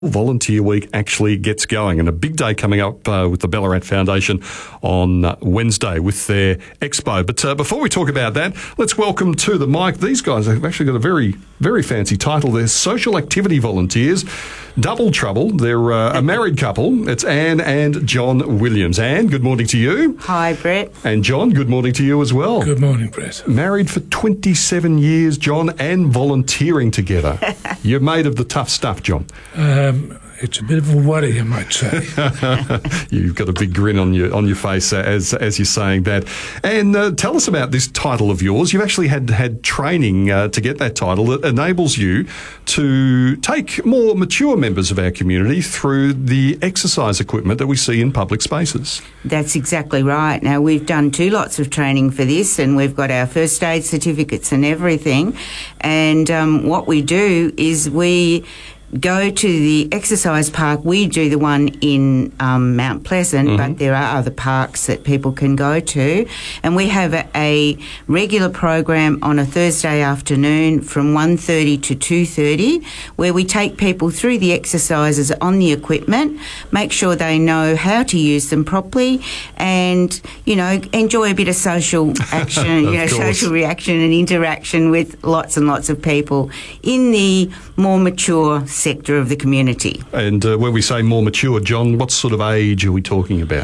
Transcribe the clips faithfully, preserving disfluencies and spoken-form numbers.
Volunteer Week actually gets going, and a big day coming up uh, with the Ballarat Foundation on uh, Wednesday with their expo. But uh, before we talk about that, let's welcome to the mic these guys. They've actually got a very, very fancy title. They're Social Activity Volunteers, Double Trouble. They're uh, a married couple. It's Anne and John Williams. Anne, good morning to you. Hi, Brett. And John, good morning to you as well. Good morning, Brett. Married for twenty-seven years, John, and volunteering together. You're made of the tough stuff, John. Um, it's a bit of a worry, I might say. You've got a big grin on your on your face as as you're saying that. And uh, tell us about this title of yours. You've actually had had training uh, to get that title that enables you to take more mature members of our community through the exercise equipment that we see in public spaces. That's exactly right. Now, we've done two lots of training for this, and we've got our first aid certificates and everything. And um, what we do is we go to the exercise park. We do the one in um, Mount Pleasant, mm-hmm. but there are other parks that people can go to. And we have a, a regular program on a Thursday afternoon from one thirty to two thirty, where we take people through the exercises on the equipment, make sure they know how to use them properly, and, you know, enjoy a bit of social action, you know, course. social reaction and interaction with lots and lots of people in the more mature sector of the community. And uh, when we say more mature, John, what sort of age are we talking about?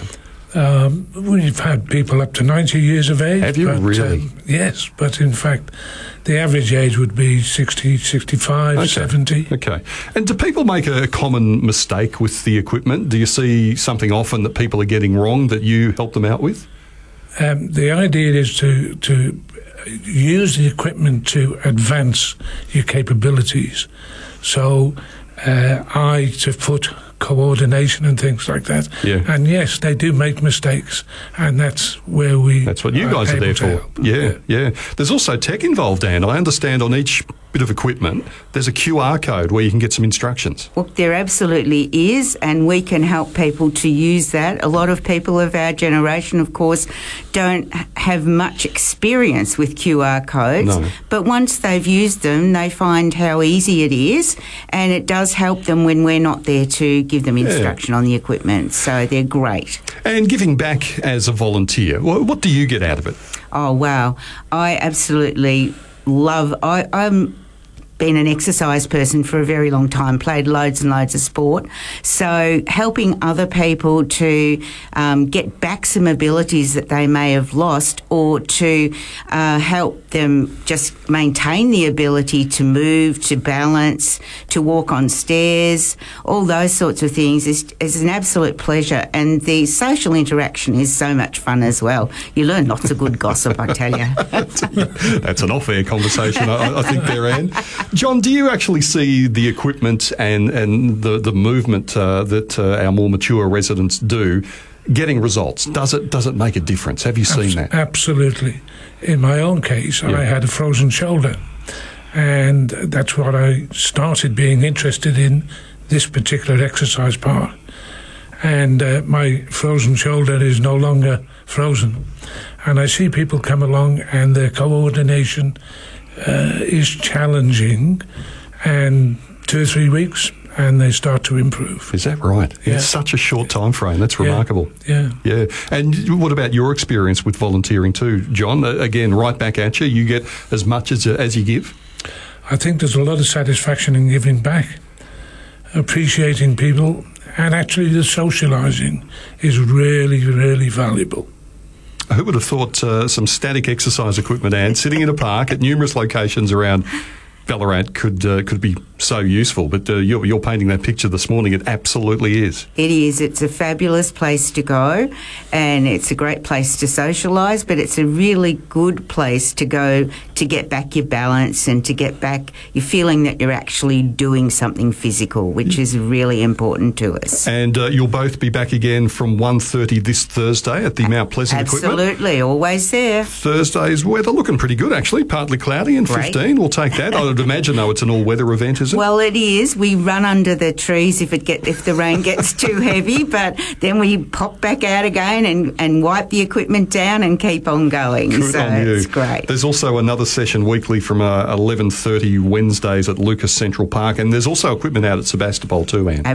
Um, we've had people up to ninety years of age. Have you but, really? Um, yes, but in fact, the average age would be sixty, sixty-five, okay. seventy. Okay. And do people make a common mistake with the equipment? Do you see something often that people are getting wrong that you help them out with? Um, the idea is to to use the equipment to advance your capabilities. So, uh, eye to foot coordination and things like that. Yeah. And yes, they do make mistakes, and that's where we. That's what you guys are there for. Yeah, yeah, yeah. There's also tech involved, Dan. I understand on each bit of equipment, there's a Q R code where you can get some instructions. Well, there absolutely is, and we can help people to use that. A lot of people of our generation, of course, don't have much experience with Q R codes, no. but once they've used them, they find how easy it is, and it does help them when we're not there to give them instruction yeah. on the equipment. So they're great. And giving back as a volunteer, what do you get out of it? Oh, wow. I absolutely love... I, I'm... been an exercise person for a very long time, played loads and loads of sport. So helping other people to um, get back some abilities that they may have lost, or to uh, help them just maintain the ability to move, to balance, to walk on stairs, all those sorts of things is, is an absolute pleasure. And the social interaction is so much fun as well. You learn lots of good gossip, I tell you. That's an off-air conversation, I, I think there, Anne. John, do you actually see the equipment and, and the, the movement uh, that uh, our more mature residents do getting results? Does it does it make a difference? Have you seen Abs- that? Absolutely. In my own case, yeah. I had a frozen shoulder, and that's what I started being interested in, this particular exercise part. And uh, my frozen shoulder is no longer frozen. And I see people come along and their coordination Uh, is challenging, and two or three weeks and they start to improve. Is that right? Yeah. It's such a short time frame. That's remarkable. Yeah. Yeah. And what about your experience with volunteering too, John? Uh, again, right back at you. You get as much as, uh, as you give? I think there's a lot of satisfaction in giving back, appreciating people, and actually the socialising is really, really valuable. Who would have thought uh, some static exercise equipment, and sitting in a park at numerous locations around Ballarat could uh, could be so useful? But uh, you're, you're painting that picture this morning. It absolutely is. It is. It's a fabulous place to go, and it's a great place to socialise, but it's a really good place to go to get back your balance and to get back your feeling that you're actually doing something physical, which is really important to us. And uh, you'll both be back again from one thirty this Thursday at the Mount Pleasant Absolutely, equipment. Absolutely, always there. Thursday's weather looking pretty good, actually. Partly cloudy and Great. fifteen. We'll take that. I would imagine, though, it's an all-weather event, is is it? Well, it is. We run under the trees if it get if the rain gets too heavy, but then we pop back out again and, and wipe the equipment down and keep on going. Good so on you. it's great. There's also another session weekly from uh, eleven thirty Wednesdays at Lucas Central Park, and there's also equipment out at Sebastopol too, Anne.